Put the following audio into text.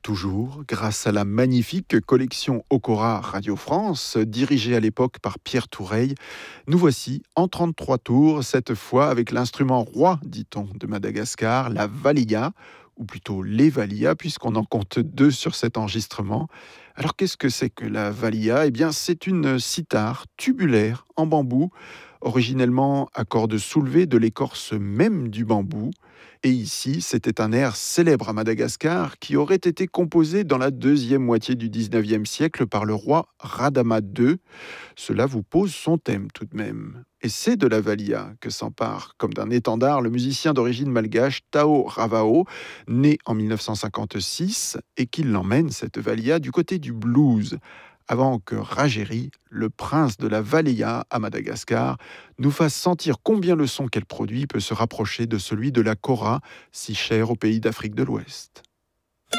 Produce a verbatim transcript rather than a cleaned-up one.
Toujours, grâce à la magnifique collection Okora Radio France, dirigée à l'époque par Pierre Toureille, nous voici en trente-trois tours, cette fois avec l'instrument roi, dit-on, de Madagascar, la valiya, ou plutôt les valiyas, puisqu'on en compte deux sur cet enregistrement. Alors qu'est-ce que c'est que la valiya? Eh bien, c'est une cithare tubulaire en bambou, originellement à cordes soulevées de l'écorce même du bambou. Et ici, c'était un air célèbre à Madagascar qui aurait été composé dans la deuxième moitié du dix-neuvième siècle par le roi Radama deux. Cela vous pose son thème tout de même. Et c'est de la valiya que s'empare, comme d'un étendard, le musicien d'origine malgache Tao Ravao, né en mille neuf cent cinquante-six, et qui l'emmène, cette valiya, du côté du blues, avant que Ragéry, le prince de la valiya à Madagascar, nous fasse sentir combien le son qu'elle produit peut se rapprocher de celui de la kora, si cher au pays d'Afrique de l'Ouest.